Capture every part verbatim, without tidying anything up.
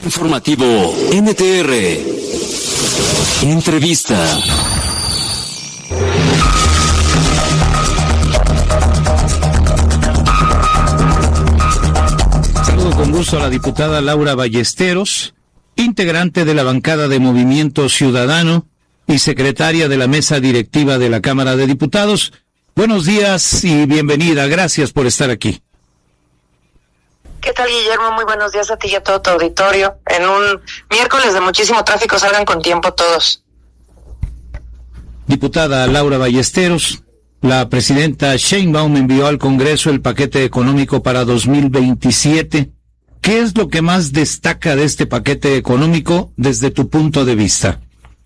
Informativo N T R. Entrevista. Saludo con gusto a la diputada Laura Ballesteros, integrante de la bancada de Movimiento Ciudadano y secretaria de la mesa directiva de la Cámara de Diputados. Buenos días y bienvenida. Gracias por estar aquí. ¿Qué tal, Guillermo? Muy buenos días a ti y a todo tu auditorio. En un miércoles de muchísimo tráfico, salgan con tiempo todos. Diputada Laura Ballesteros, la presidenta Sheinbaum envió al Congreso el paquete económico para dos mil veintisiete. ¿Qué es lo que más destaca de este paquete económico desde tu punto de vista?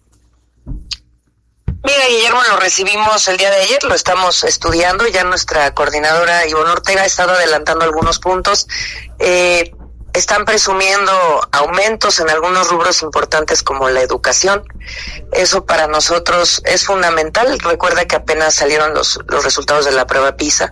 Mira, Guillermo, lo recibimos el día de ayer, lo estamos estudiando, ya nuestra coordinadora Ivonne Ortega ha estado adelantando algunos puntos. Eh, están presumiendo aumentos en algunos rubros importantes como la educación. Eso para nosotros es fundamental. Recuerda que apenas salieron los, los resultados de la prueba PISA,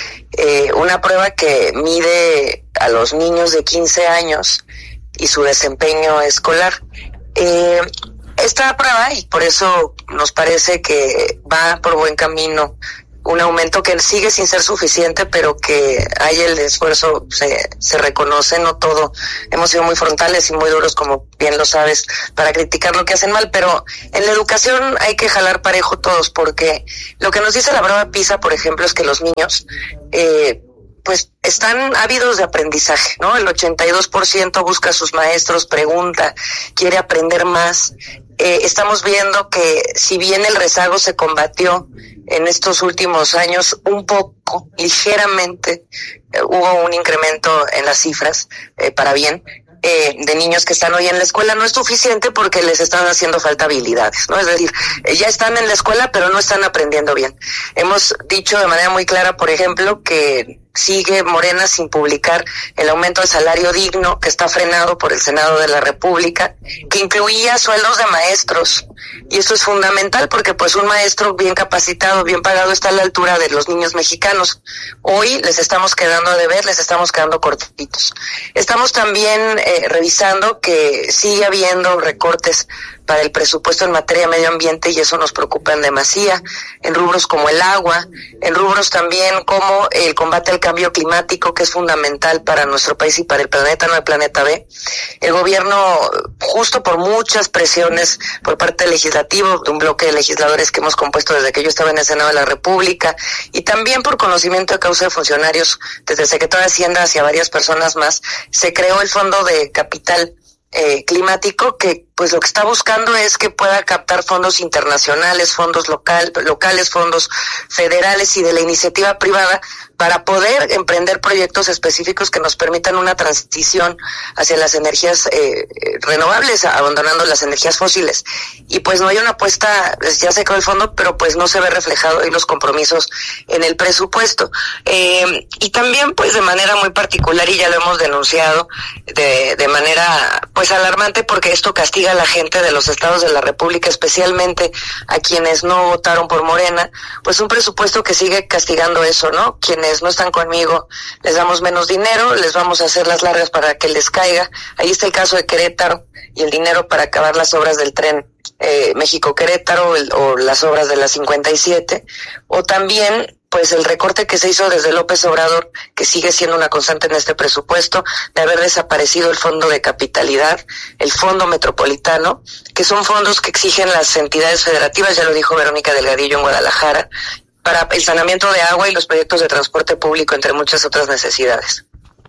eh, una prueba que mide a los niños de quince años y su desempeño escolar. Eh, Esta prueba, y por eso nos parece que va por buen camino, un aumento que sigue sin ser suficiente, pero que hay el esfuerzo, se, se reconoce, no todo. Hemos sido muy frontales y muy duros, como bien lo sabes, para criticar lo que hacen mal, pero en la educación hay que jalar parejo todos, porque lo que nos dice la prueba PISA, por ejemplo, es que los niños, eh, pues están ávidos de aprendizaje, ¿no? El ochenta y dos por ciento busca a sus maestros, pregunta, quiere aprender más. Eh, estamos viendo que si bien el rezago se combatió en estos últimos años un poco, ligeramente, eh, hubo un incremento en las cifras, eh, para bien, eh, de niños que están hoy en la escuela. No es suficiente porque les están haciendo falta habilidades, ¿no? Es decir, eh, ya están en la escuela pero no están aprendiendo bien. Hemos dicho de manera muy clara, por ejemplo, que sigue Morena sin publicar el aumento del salario digno, que está frenado por el Senado de la República, que incluía sueldos de maestros. Y esto es fundamental porque pues un maestro bien capacitado, bien pagado, está a la altura de los niños mexicanos. Hoy les estamos quedando a deber, les estamos quedando cortitos. Estamos también eh, revisando que sigue habiendo recortes para el presupuesto en materia de medio ambiente, y eso nos preocupa en demasía, en rubros como el agua, en rubros también como el combate al cambio climático, que es fundamental para nuestro país y para el planeta, no el planeta B. El gobierno, justo por muchas presiones por parte del legislativo, de un bloque de legisladores que hemos compuesto desde que yo estaba en el Senado de la República, y también por conocimiento de causa de funcionarios, desde el secretario de Hacienda hacia varias personas más, se creó el Fondo de Capital Eh, climático, que pues lo que está buscando es que pueda captar fondos internacionales, fondos local, locales, fondos federales y de la iniciativa privada para poder emprender proyectos específicos que nos permitan una transición hacia las energías eh, renovables, abandonando las energías fósiles. Y pues no hay una apuesta, ya se creó el fondo, pero pues no se ve reflejado ahí los compromisos en el presupuesto. Eh, y también pues de manera muy particular, y ya lo hemos denunciado de, de manera pues alarmante, porque esto castiga a la gente de los estados de la República, especialmente a quienes no votaron por Morena, pues un presupuesto que sigue castigando eso, ¿no? Quienes no están conmigo les damos menos dinero, les vamos a hacer las largas para que les caiga. Ahí está el caso de Querétaro y el dinero para acabar las obras del tren eh, México-Querétaro, o las obras de la cincuenta y siete, o también pues el recorte que se hizo desde López Obrador, que sigue siendo una constante en este presupuesto, de haber desaparecido el Fondo de Capitalidad, el Fondo Metropolitano, que son fondos que exigen las entidades federativas, ya lo dijo Verónica Delgadillo en Guadalajara, para el saneamiento de agua y los proyectos de transporte público, entre muchas otras necesidades.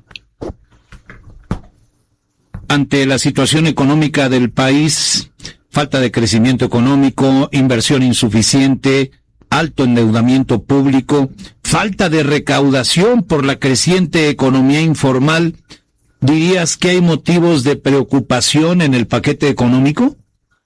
Ante la situación económica del país, falta de crecimiento económico, inversión insuficiente, alto endeudamiento público, falta de recaudación por la creciente economía informal, ¿dirías que hay motivos de preocupación en el paquete económico?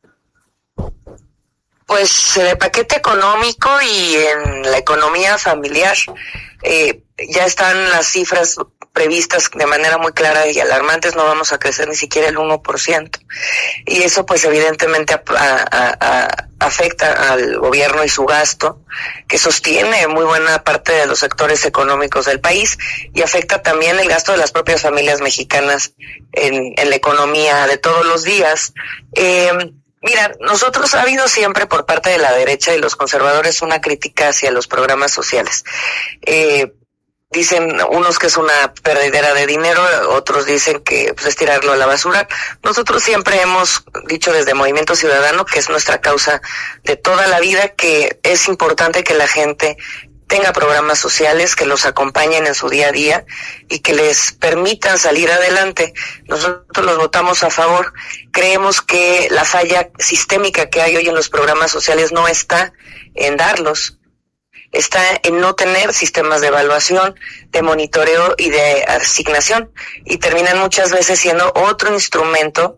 Pues en el paquete económico y en la economía familiar eh, ya están las cifras previstas de manera muy clara y alarmantes, no vamos a crecer ni siquiera el uno por ciento. Y eso pues evidentemente a, a, a, afecta al gobierno y su gasto, que sostiene muy buena parte de los sectores económicos del país, y afecta también el gasto de las propias familias mexicanas en, en la economía de todos los días. Eh, Mira, nosotros ha habido siempre por parte de la derecha y los conservadores una crítica hacia los programas sociales. Eh, dicen unos que es una perdedera de dinero, otros dicen que pues, es tirarlo a la basura. Nosotros siempre hemos dicho desde Movimiento Ciudadano, que es nuestra causa de toda la vida, que es importante que la gente tenga programas sociales que los acompañen en su día a día y que les permitan salir adelante. Nosotros los votamos a favor. Creemos que la falla sistémica que hay hoy en los programas sociales no está en darlos, está en no tener sistemas de evaluación, de monitoreo y de asignación, y terminan muchas veces siendo otro instrumento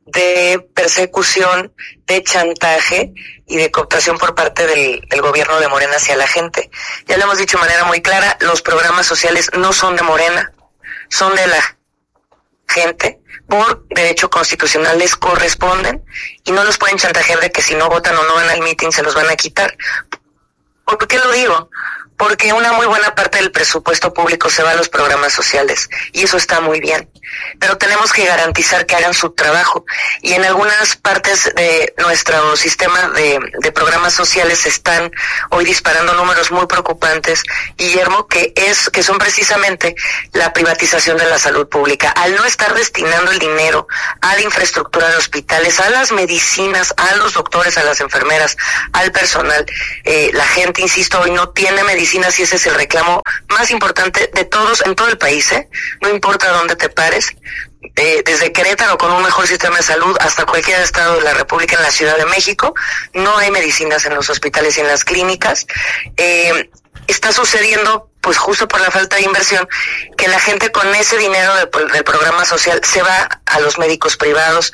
de persecución, de chantaje y de cooptación por parte del, del gobierno de Morena hacia la gente. Ya lo hemos dicho de manera muy clara, los programas sociales no son de Morena, son de la gente, por derecho constitucional les corresponden, y no los pueden chantajear de que si no votan o no van al meeting se los van a quitar. ¿Por qué lo digo? Porque una muy buena parte del presupuesto público se va a los programas sociales, y eso está muy bien, pero tenemos que garantizar que hagan su trabajo, y en algunas partes de nuestro sistema de, de programas sociales se están hoy disparando números muy preocupantes, Guillermo, que es que son precisamente la privatización de la salud pública. Al no estar destinando el dinero a la infraestructura de hospitales, a las medicinas, a los doctores, a las enfermeras, al personal, eh, la gente, insisto, hoy no tiene medicinas, y ese es el reclamo más importante de todos en todo el país, ¿eh? No importa dónde te pares, eh, desde Querétaro con un mejor sistema de salud hasta cualquier estado de la República, en la Ciudad de México, no hay medicinas en los hospitales y en las clínicas. Eh, está sucediendo, pues justo por la falta de inversión, que la gente con ese dinero de, del programa social se va a los médicos privados,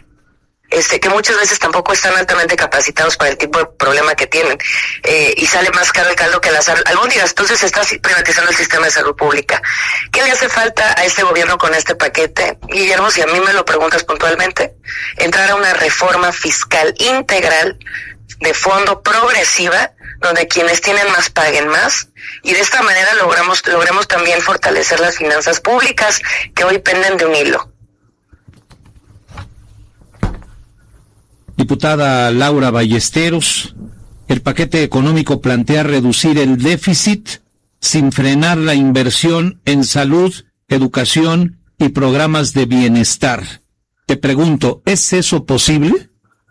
este que muchas veces tampoco están altamente capacitados para el tipo de problema que tienen, eh, y sale más caro el caldo que las albóndigas. Entonces se está privatizando el sistema de salud pública. ¿Qué le hace falta a este gobierno con este paquete, Guillermo? Si a mí me lo preguntas puntualmente, entrar a una reforma fiscal integral, de fondo, progresiva, donde quienes tienen más paguen más, y de esta manera logramos logremos también fortalecer las finanzas públicas que hoy penden de un hilo. Diputada Laura Ballesteros, el paquete económico plantea reducir el déficit sin frenar la inversión en salud, educación y programas de bienestar. Te pregunto, ¿es eso posible?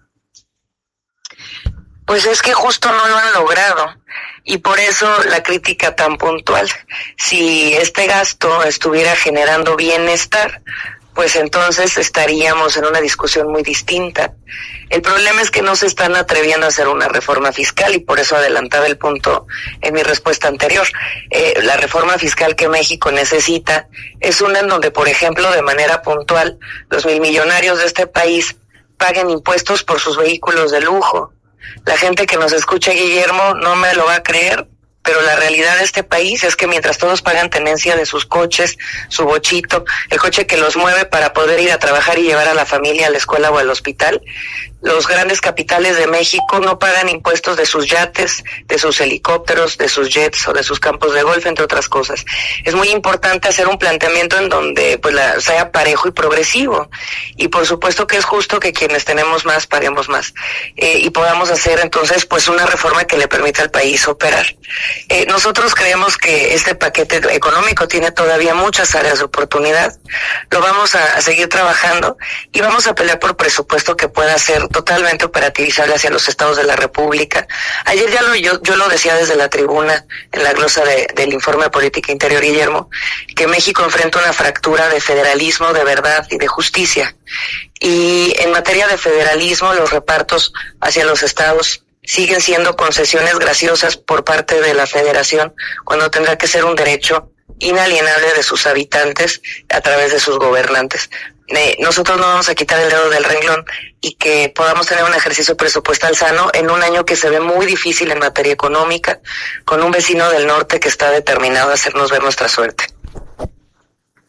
Pues es que justo no lo han logrado, y por eso la crítica tan puntual. Si este gasto estuviera generando bienestar, pues entonces estaríamos en una discusión muy distinta. El problema es que no se están atreviendo a hacer una reforma fiscal, y por eso adelantaba el punto en mi respuesta anterior. Eh, la reforma fiscal que México necesita es una en donde, por ejemplo, de manera puntual, los mil millonarios de este país paguen impuestos por sus vehículos de lujo. La gente que nos escucha, Guillermo, no me lo va a creer, pero la realidad de este país es que mientras todos pagan tenencia de sus coches, su bochito, el coche que los mueve para poder ir a trabajar y llevar a la familia a la escuela o al hospital, los grandes capitales de México no pagan impuestos de sus yates, de sus helicópteros, de sus jets o de sus campos de golf, entre otras cosas. Es muy importante hacer un planteamiento en donde pues la, sea parejo y progresivo, y por supuesto que es justo que quienes tenemos más paguemos más, eh, y podamos hacer entonces pues una reforma que le permita al país operar. Eh, nosotros creemos que este paquete económico tiene todavía muchas áreas de oportunidad. Lo vamos a, a seguir trabajando, y vamos a pelear por presupuesto que pueda ser totalmente operativizable hacia los estados de la República. Ayer ya lo yo, yo lo decía desde la tribuna en la glosa de, del informe de política interior, Guillermo, que México enfrenta una fractura de federalismo, de verdad y de justicia. Y en materia de federalismo, los repartos hacia los estados siguen siendo concesiones graciosas por parte de la federación, cuando tendrá que ser un derecho inalienable de sus habitantes a través de sus gobernantes. Eh, nosotros no vamos a quitar el dedo del renglón, y que podamos tener un ejercicio presupuestal sano en un año que se ve muy difícil en materia económica, con un vecino del norte que está determinado a hacernos ver nuestra suerte.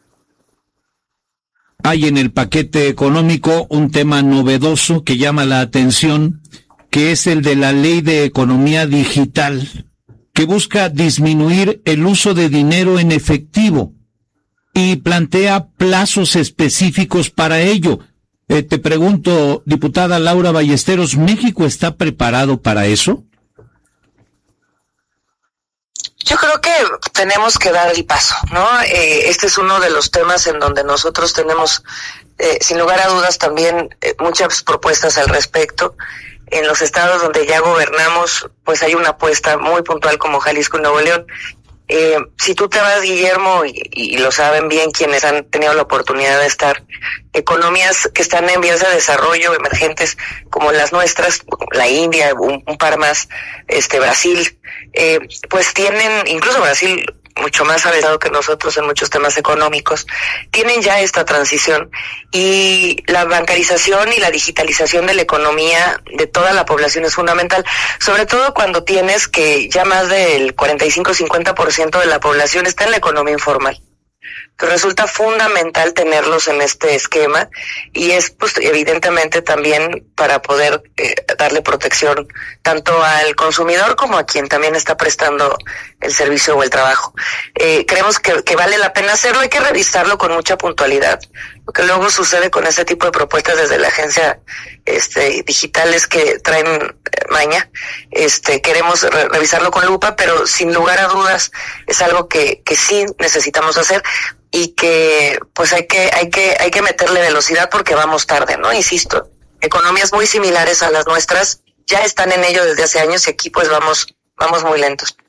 hay en el paquete económico un tema novedoso que llama la atención, que es el de la Ley de Economía Digital, que busca disminuir el uso de dinero en efectivo y plantea plazos específicos para ello. Eh, te pregunto, diputada Laura Ballesteros, ¿México está preparado para eso? Yo creo que tenemos que dar el paso, ¿no? Eh, este es uno de los temas en donde nosotros tenemos, eh, sin lugar a dudas, también eh, muchas propuestas al respecto. En los estados donde ya gobernamos, pues hay una apuesta muy puntual como Jalisco y Nuevo León. Eh, si tú te vas, Guillermo, y, y lo saben bien quienes han tenido la oportunidad de estar, economías que están en vías de desarrollo, emergentes, como las nuestras, la India, un, un par más, este, Brasil, eh, pues tienen, incluso Brasil, mucho más avanzado que nosotros en muchos temas económicos, tienen ya esta transición, y la bancarización y la digitalización de la economía de toda la población es fundamental, sobre todo cuando tienes que ya más del cuarenta y cinco a cincuenta por ciento de la población está en la economía informal. Entonces resulta fundamental tenerlos en este esquema, y es pues evidentemente también para poder eh, darle protección tanto al consumidor como a quien también está prestando el servicio o el trabajo. Eh, creemos que, que vale la pena hacerlo, hay que revisarlo con mucha puntualidad. Lo que luego sucede con ese tipo de propuestas desde la agencia este, digitales que traen eh, maña, este, queremos re- revisarlo con lupa, pero sin lugar a dudas es algo que, que sí necesitamos hacer, y que pues hay que hay que hay que meterle velocidad porque vamos tarde, ¿no? Insisto, economías muy similares a las nuestras ya están en ello desde hace años, y aquí pues vamos vamos muy lentos.